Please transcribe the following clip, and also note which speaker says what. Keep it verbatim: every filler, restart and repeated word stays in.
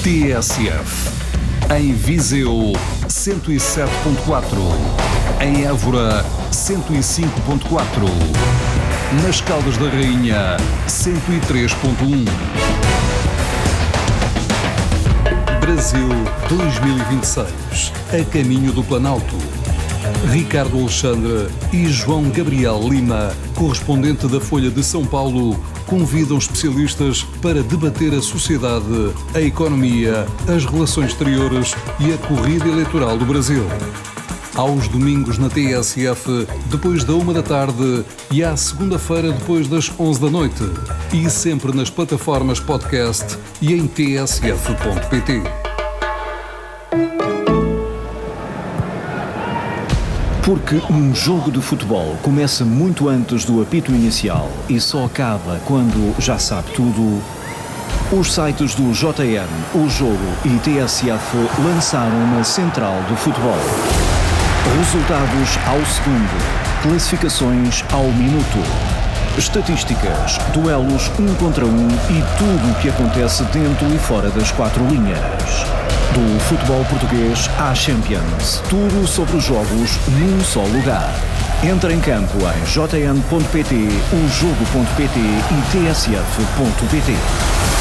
Speaker 1: T S F. Em Viseu, cento e sete ponto quatro. Em Évora, cento e cinco ponto quatro. Nas Caldas da Rainha, cento e três ponto um. Brasil dois mil e vinte e seis, a caminho do Planalto. Ricardo Alexandre e João Gabriel Lima, correspondente da Folha de São Paulo, convidam especialistas para debater a sociedade, a economia, as relações exteriores e a corrida eleitoral do Brasil. Aos domingos na T S F, depois da uma da tarde, e à segunda-feira, depois das onze da noite. E sempre nas plataformas podcast e em t s f ponto p t.
Speaker 2: Porque um jogo de futebol começa muito antes do apito inicial e só acaba quando já sabe tudo, os sites do J N, O Jogo e T S F lançaram uma central do futebol. Resultados ao segundo, classificações ao minuto, estatísticas, duelos um contra um e tudo o que acontece dentro e fora das quatro linhas. Do futebol português à Champions, tudo sobre os jogos num só lugar. Entra em campo em j n ponto p t, o jogo ponto p t e t s f ponto p t.